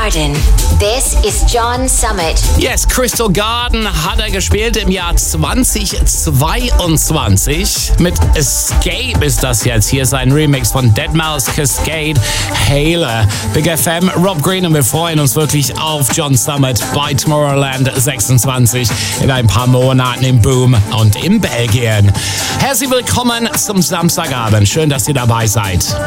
Garden. This is John Summit. Yes, Crystal Garden hat er gespielt im Jahr 2022. Mit Escape ist das jetzt hier sein Remix von Deadmau5, Cascade, Haler. Big FM, Rob Green, und wir freuen uns wirklich auf John Summit bei Tomorrowland 26 in ein paar Monaten im Boom und in Belgien. Herzlich willkommen zum Samstagabend. Schön, dass ihr dabei seid.